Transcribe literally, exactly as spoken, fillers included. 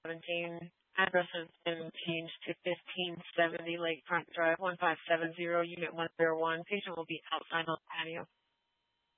seventeen. Address has been changed to fifteen seventy Lakefront Drive, one five seven zero, Unit one zero one. Patient will be outside on the patio.